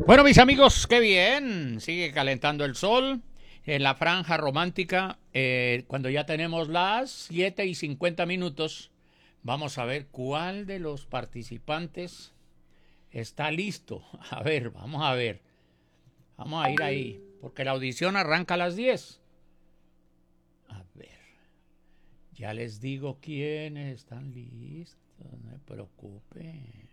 Bueno, mis amigos, qué bien. Sigue calentando el sol en la franja romántica. Cuando ya tenemos las 7:50, vamos a ver cuál de los participantes está listo. A ver, vamos a ver. Vamos a ir ahí, porque la audición arranca a las 10. A ver, ya les digo quiénes están listos. No me preocupe.